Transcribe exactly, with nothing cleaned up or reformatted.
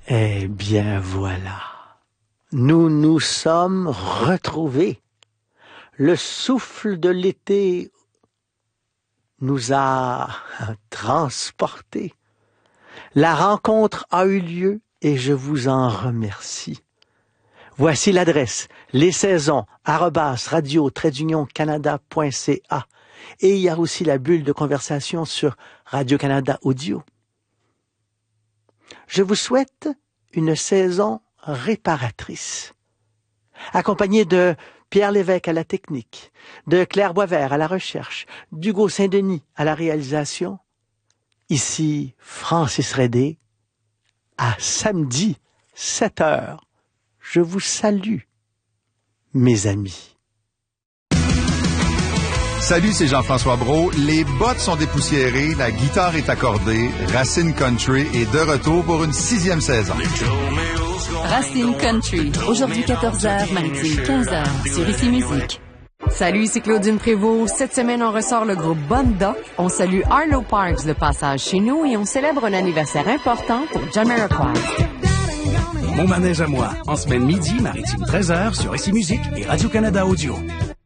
Eh bien voilà, nous nous sommes retrouvés. Le souffle de l'été nous a transportés. La rencontre a eu lieu et je vous en remercie. Voici l'adresse, les saisons, arobase radio trait d'union canada point c a. Et il y a aussi la bulle de conversation sur Radio-Canada Audio. Je vous souhaite une saison réparatrice, accompagnée de Pierre Lévesque à la technique, de Claire Boisvert à la recherche, d'Hugo Saint-Denis à la réalisation. Ici Francis Redé, à samedi, sept heures. Je vous salue, mes amis. Salut, c'est Jean-François Brault. Les bottes sont dépoussiérées, la guitare est accordée. Racine Country est de retour pour une sixième saison. Racine Country, aujourd'hui quatorze heures, maritime quinze heures, sur Ici Musique. Salut, c'est Claudine Prévost. Cette semaine, on ressort le groupe Bonda. On salue Arlo Parks de passage chez nous et on célèbre un anniversaire important pour Jamiroquai. Mon manège à moi, en semaine midi, maritime treize heures, sur Ici Musique et Radio-Canada Audio.